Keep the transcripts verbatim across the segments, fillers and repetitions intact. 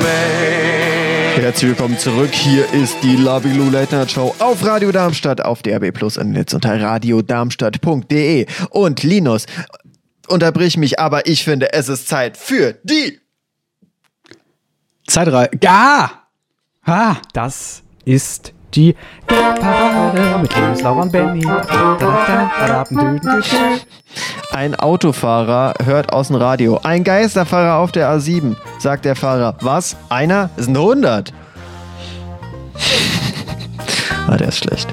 Herzlich willkommen zurück. Hier ist die Labilu Late Night Show auf Radio Darmstadt, auf D A B Plus im Netz unter radio darmstadt punkt de. Und Linus, unterbrich mich, aber ich finde, es ist Zeit für die Zeitreise. Ja! Ha! Das ist die Parade mit Linus, Laura und Benny. Ein Autofahrer hört aus dem Radio: ein Geisterfahrer auf der A sieben. Sagt der Fahrer: was? Einer? Es sind hundert. Ah, der ist schlecht.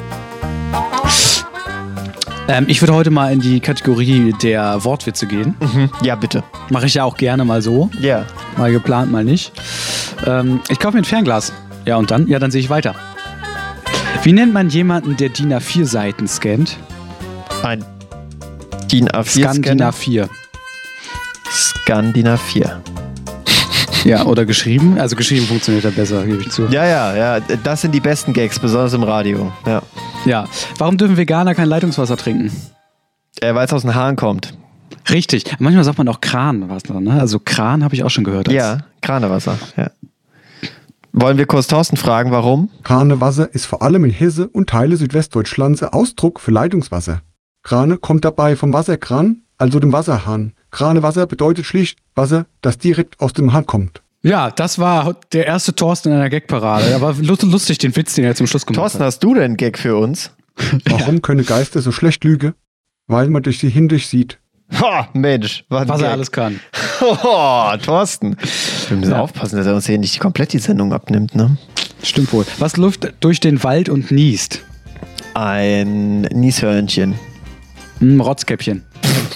Ähm, ich würde heute mal in die Kategorie der Wortwitze gehen. Mhm. Ja, bitte. Mache ich ja auch gerne mal so. Ja. Mal geplant, mal nicht. Ähm, ich kaufe mir ein Fernglas. Ja, und dann? Ja, dann sehe ich weiter. Wie nennt man jemanden, der D I N A vier Seiten scannt? Ein D I N A vier Scan D I N A vier. Scan D I N A vier. Ja, oder geschrieben. Also geschrieben funktioniert ja besser, gebe ich zu. Ja, ja, ja. Das sind die besten Gags, besonders im Radio. Ja. Ja. Warum dürfen Veganer kein Leitungswasser trinken? Äh, weil es aus dem Hahn kommt. Richtig. Manchmal sagt man auch Kranwasser, ne? Also Kran habe ich auch schon gehört. Ja, Kranewasser. Ja. Wollen wir kurz Thorsten fragen, warum? Kranewasser ist vor allem in Hesse und Teile Südwestdeutschlands Ausdruck für Leitungswasser. Krane kommt dabei vom Wasserkran, also dem Wasserhahn. Kranewasser bedeutet schlicht Wasser, das direkt aus dem Hahn kommt. Ja, das war der erste Thorsten in einer Gagparade. Aber lustig, den Witz, den er zum Schluss gemacht Thorsten, hat. hast du denn einen Gag für uns? Warum können Geister so schlecht lügen? Weil man durch sie hindurch sieht. Ha, Mensch, was, Was er alles kann. Oh, Thorsten. Wir müssen Ja. aufpassen, dass er uns hier nicht komplett die Sendung abnimmt, ne? Stimmt wohl. Was läuft durch den Wald und niest? Ein Nieshörnchen. Ein Rotzkäppchen.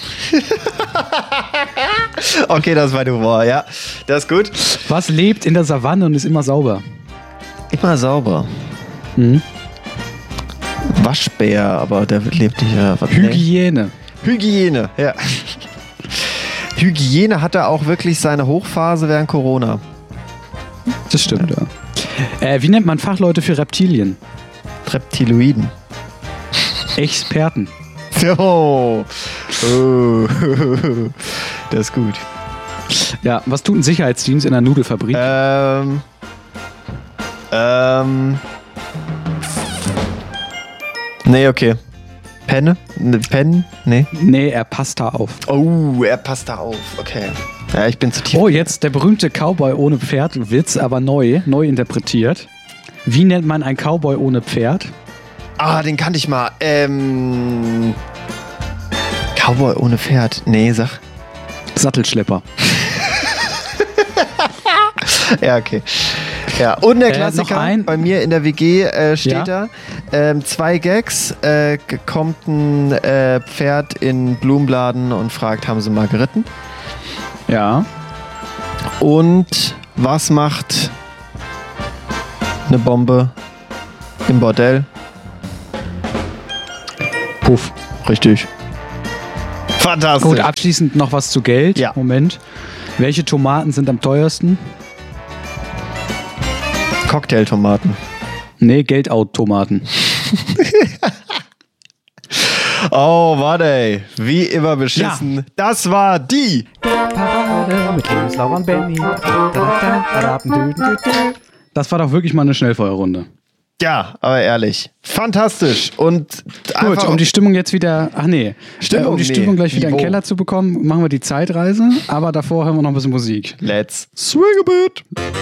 Okay, das war Humor, ja. Das ist gut. Was lebt in der Savanne und ist immer sauber? Immer sauber. Mhm. Waschbär, aber der lebt nicht. Ja, was, nee. Hygiene. Hygiene, ja. Hygiene hatte auch wirklich seine Hochphase während Corona. Das stimmt, ja. Äh, wie nennt man Fachleute für Reptilien? Reptiloiden. Experten. Oh. Oh. Das ist gut. Ja, was tut ein Sicherheitsdienst in einer Nudelfabrik? Ähm. Ähm. Nee, okay. Penne? Ne, Pen? Nee. Nee, er passt da auf. Oh, er passt da auf. Okay. Ja, ich bin zu tief. Oh, jetzt der berühmte Cowboy ohne Pferd-Witz, aber neu, neu interpretiert. Wie nennt man einen Cowboy ohne Pferd? Ah, den kannte ich mal. Ähm. Cowboy ohne Pferd. Nee, sag. Sattelschlepper. Ja, okay. Ja, und der Äh, Klassiker noch ein? bei mir in der W G äh, steht Ja? da. Ähm, zwei Gags. Äh, kommt ein äh, Pferd in Blumenladen und fragt, haben sie mal geritten? Ja. Und was macht eine Bombe im Bordell? Puff. Richtig. Fantastisch. Gut, abschließend noch was zu Geld. Ja. Moment. Welche Tomaten sind am teuersten? Cocktailtomaten. Nee, Geldautomaten. Oh, warte, ey. Wie immer beschissen. Ja. Das war die Parade mit Linus, Laura und Benny. Das war doch wirklich mal eine Schnellfeuerrunde. Ja, aber ehrlich. Fantastisch. Und Gut, um die Stimmung jetzt wieder, ach nee, Stimmung, äh, um die nee. Stimmung gleich wieder in Niveau. den Keller zu bekommen, machen wir die Zeitreise, aber davor hören wir noch ein bisschen Musik. Let's swing a bit.